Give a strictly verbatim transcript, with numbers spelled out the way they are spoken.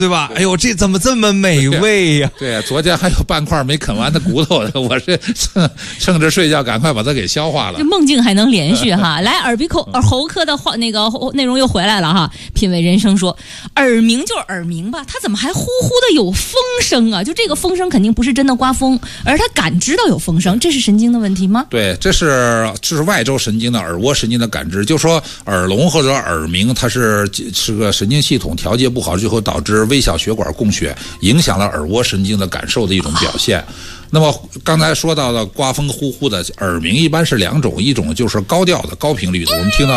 对吧？哎呦，这怎么这么美味呀、啊？ 对，昨天还有半块没啃完的骨头，我是趁趁着睡觉赶快把它给消化了。 这梦境还能连续哈！来，耳鼻口耳喉科的话那个内容又回来了哈。品味人生说，耳鸣就是耳鸣吧，它怎么还呼呼的有风声啊？就这个风声肯定不是真的刮风，而它感知到有风声，这是神经的问题吗？ 对，这是这是外周神经的耳蜗神经的感知，就说耳聋或者耳鸣，它是是个神经系统调节不好，最后导致微小血管供血，影响了耳蜗神经的感受的一种表现。那么刚才说到的刮风呼呼的耳鸣，一般是两种，一种就是高调的高频率的，我们听到